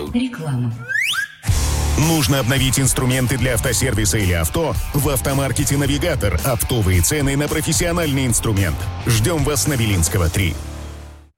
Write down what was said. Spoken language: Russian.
Реклама. Нужно обновить инструменты для автосервиса или авто? В автомаркете «Навигатор» оптовые цены на профессиональный инструмент. Ждем вас на Белинского, 3.